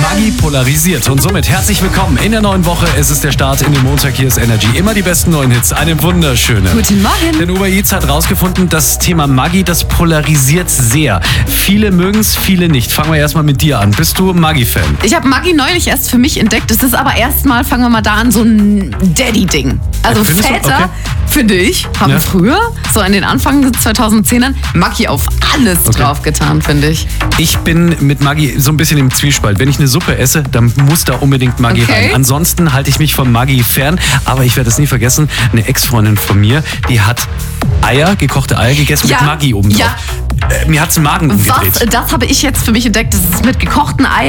Maggi polarisiert und somit herzlich willkommen in der neuen Woche. Es ist der Start in den Montag. Hier ist Energy. Immer die besten neuen Hits. Eine wunderschöne. Guten Morgen. Denn Uber Eats hat rausgefunden, das Thema Maggi, das polarisiert sehr. Viele mögen es, viele nicht. Fangen wir erstmal mit dir an. Bist du Maggi-Fan? Ich habe Maggi neulich erst für mich entdeckt. Es ist aber erstmal, fangen wir mal da an, so ein Daddy-Ding. Also Findest du? Väter, Okay. finde ich, haben früher, so in den Anfang 2010ern, Maggi auf alles draufgetan, finde ich. Ich bin mit Maggi so ein bisschen im Zwiespalt. Wenn ich eine Suppe esse, dann muss da unbedingt Maggi rein. Ansonsten halte ich mich von Maggi fern. Aber ich werde es nie vergessen, eine Ex-Freundin von mir, die hat gekochte Eier gegessen mit Maggi oben drauf. Ja. Mir hat's den Magen umgedreht. Das habe ich jetzt für mich entdeckt. Das ist mit gekochten Eiern.